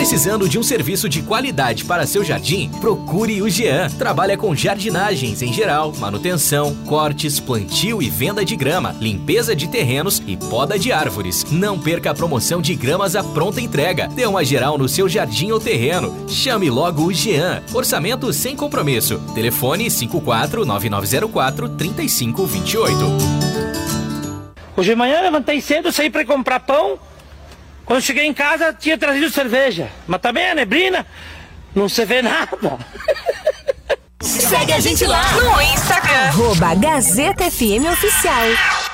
Precisando de um serviço de qualidade para seu jardim? Procure o Jean. Trabalha com jardinagens em geral, manutenção, cortes, plantio e venda de grama, limpeza de terrenos e poda de árvores. Não perca a promoção de gramas à pronta entrega. Dê uma geral no seu jardim ou terreno. Chame logo o Jean. Orçamento sem compromisso. Telefone 54-9904-3528. Hoje de manhã levantei cedo, saí para comprar pão. Quando cheguei em casa, tinha trazido cerveja. Mas também a neblina, não se vê nada. Segue a gente lá no Instagram. @Gazeta FM Oficial.